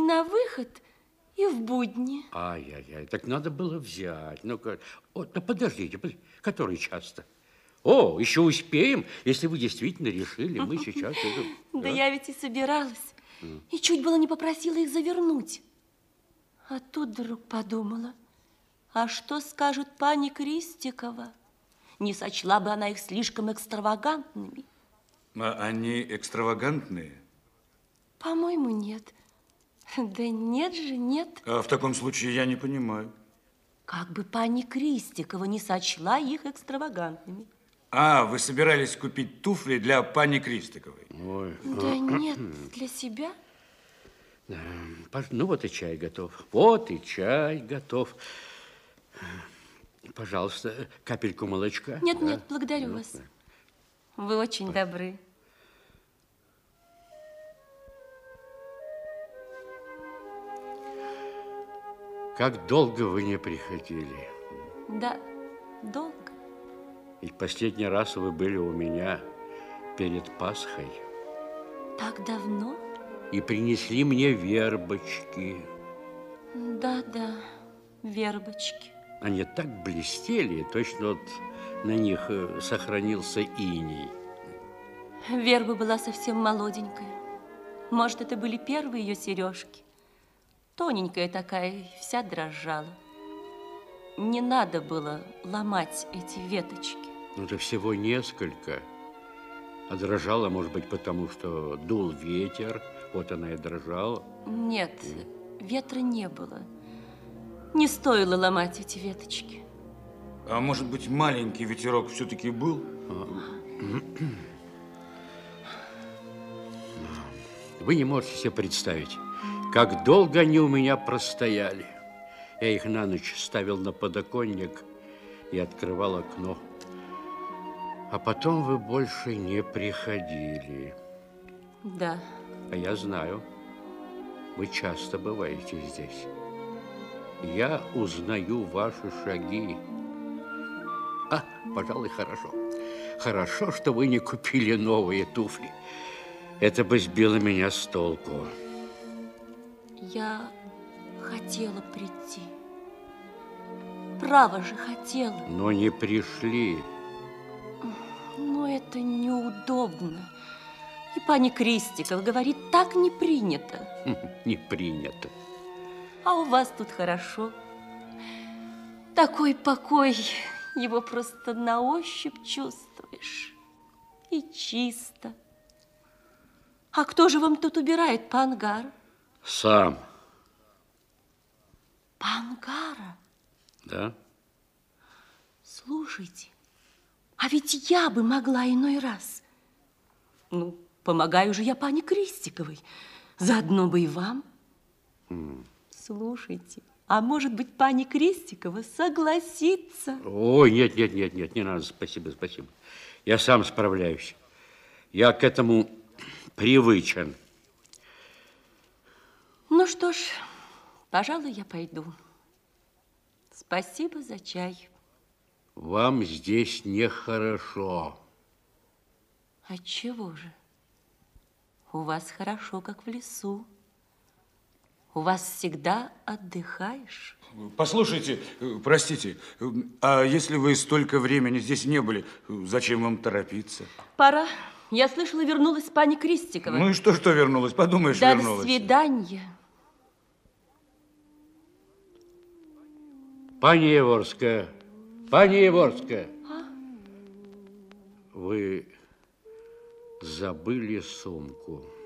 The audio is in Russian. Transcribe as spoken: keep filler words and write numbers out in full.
на выход, и в будни. Ай-яй-яй, так надо было взять. Ну-ка, вот, да подождите, подождите, который час-то? О, еще успеем, если вы действительно решили, мы сейчас... Да я ведь и собиралась, и чуть было не попросила их завернуть. А тут вдруг подумала, а что скажет пани Кристикова? Не сочла бы она их слишком экстравагантными. А они экстравагантные? По-моему, нет. Да нет же, нет. А в таком случае я не понимаю. Как бы пани Кристикова не сочла их экстравагантными. А, вы собирались купить туфли для пани Кристиковой? Ой. Да нет, для себя. Да. Ну вот и чай готов. Вот и чай готов. Пожалуйста, капельку молочка. Нет, да? нет, благодарю ну, вас. Вы очень добры. Как долго вы не приходили? Да, долго. Ведь последний раз вы были у меня перед Пасхой. Так давно? И принесли мне вербочки. Да-да, вербочки. Они так блестели, точно вот на них сохранился иней. Верба была совсем молоденькая. Может, это были первые ее сережки. Тоненькая такая, вся дрожала. Не надо было ломать эти веточки. Ну, это всего несколько. А дрожала, может быть, потому что дул ветер. Вот она и дрожала. Нет, ветра не было. Не стоило ломать эти веточки. А может быть, маленький ветерок все-таки был? Вы не можете себе представить, как долго они у меня простояли. Я их на ночь ставил на подоконник и открывал окно. А потом вы больше не приходили. Да. А я знаю, вы часто бываете здесь. Я узнаю ваши шаги. А, пожалуй, хорошо. Хорошо, что вы не купили новые туфли. Это бы сбило меня с толку. Я хотела прийти. Право же хотела. Но не пришли. Но это неудобно. И пани Кристикова говорит, так не принято. Не принято. А у вас тут хорошо. Такой покой, его просто на ощупь чувствуешь. И чисто. А кто же вам тут убирает, Пангар? Сам. Пангара? Да? Слушайте, а ведь я бы могла иной раз. Ну, помогаю же я пане Кристиковой. Заодно бы и вам. Mm. Слушайте, а может быть, пани Кристикова согласится? Ой, нет, нет, нет, нет, не надо, спасибо, спасибо. Я сам справляюсь. Я к этому привычен. Ну что ж, пожалуй, я пойду. Спасибо за чай. Вам здесь нехорошо. Отчего же? У вас хорошо, как в лесу. У вас всегда отдыхаешь. Послушайте, простите, а если вы столько времени здесь не были, зачем вам торопиться? Пора. Я слышала, вернулась пани Кристикова. Ну и что, что вернулась? Подумаешь, да, вернулась. До свидания. Пани Еворская, пани Еворская, а? Вы забыли сумку.